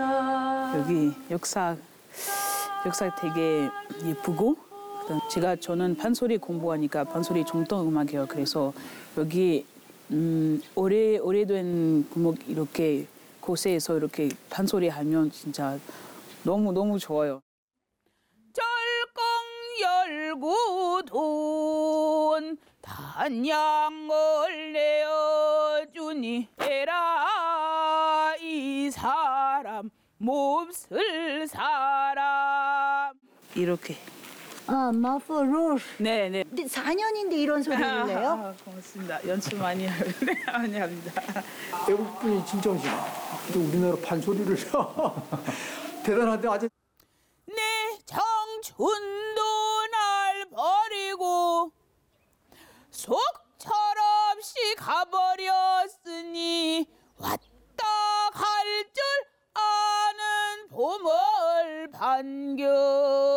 여기 역사 되게 예쁘고 저는 판소리 공부하니까 판소리 정통 음악이에요. 그래서 여기 오래된 이렇게 곳에서 이렇게 판소리 하면 진짜 너무 좋아요. 절껑 열고 돈 단양을 내어주니 에라 이 사람 몹쓸 사람 이렇게. 아, 마포루스. 네네. 4년인데 이런 소리를 내요? 고맙습니다. 연습 많이 합니다. 외국 분이 진짜 오시나. 근데 우리나라 판소리를 대단한데 아주. 내 청춘도 날 버리고 속철없이 가버렸으니 왔다 갈 줄 아는 봄을 반겨